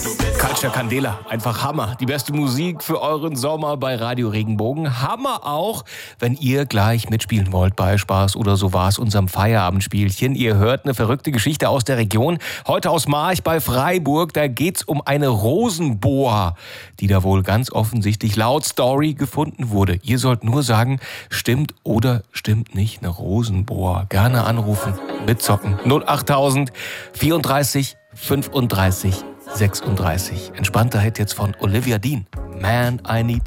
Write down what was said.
Culture Candela, einfach Hammer. Die beste Musik für euren Sommer bei Radio Regenbogen. Hammer auch, wenn ihr gleich mitspielen wollt bei Spaß oder so war's, unserem Feierabendspielchen. Ihr hört eine verrückte Geschichte aus der Region. Heute aus March bei Freiburg. Da geht's um eine Rosenboa, die da wohl ganz offensichtlich laut Story gefunden wurde. Ihr sollt nur sagen, stimmt oder stimmt nicht eine Rosenboa. Gerne anrufen, mitzocken. 08000 34 35 36. Entspannter Hit jetzt von Olivia Dean. Man, I Need